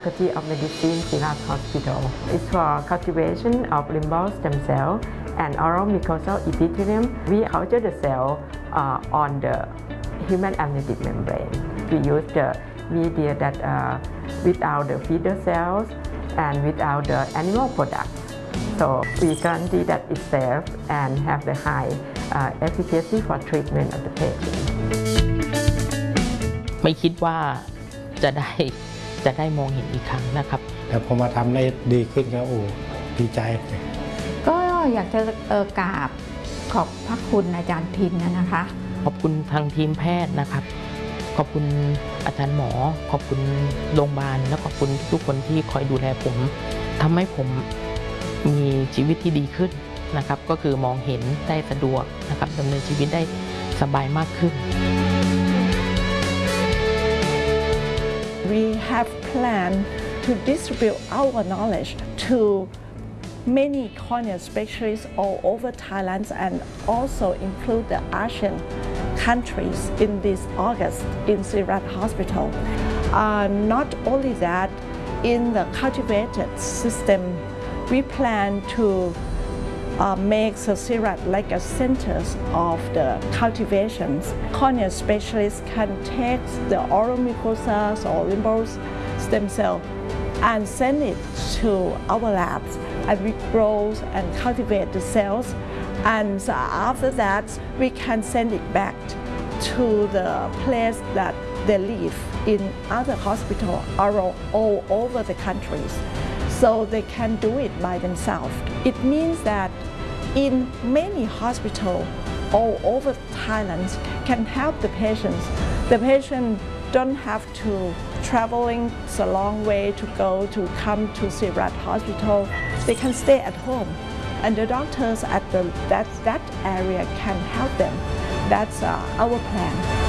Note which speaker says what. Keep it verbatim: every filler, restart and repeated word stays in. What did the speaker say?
Speaker 1: Faculty of Medicine, Sirat Hospital is for cultivation of limbal stem cell and oral mucosal epithelium. We culture the cell uh, on the human amniotic membrane. We use the media that uh, without the feeder cells and without the animal products. So we guarantee that it's safe and have the high uh, efficacy for treatment of the patient.
Speaker 2: ไม่คิดว่าจะได้จะได้มองเห็นอีกครั้งนะครับ
Speaker 3: แต่พอมาทำได้ดีขึ้นก็โอ้ดีใจ
Speaker 4: ก็อยากจะกราบขอบพระคุณอาจารย์ทินนะคะ
Speaker 2: ขอบคุณทางทีมแพทย์นะครับขอบคุณอาจารย์หมอขอบคุณโรงพยาบาลและขอบคุณทุกคนที่คอยดูแลผมทำให้ผมมีชีวิตที่ดีขึ้นนะครับก็คือมองเห็นได้สะดวกนะครับดำเนินชีวิตได้สบายมากขึ้น
Speaker 5: We have planned to distribute our knowledge to many cornea specialists all over Thailand and also include the Asian countries in this August in Sirat Hospital. Uh, not only that, in the cultivated system, we plan to Uh, makes a Sirat like a centers of the cultivations. Cornea specialists can take the oral mucosas or limbal stem cell and send it to our labs, and we grow and cultivate the cells. And so after that, we can send it back to the place that they live in other hospitals all over the countries. So they can do it by themselves. It means that in many hospitals all over Thailand can help the patients. The patient don't have to traveling a long way to go to come to Sirat Hospital. They can stay at home, and the doctors at the, that, that area can help them. That's uh, our plan.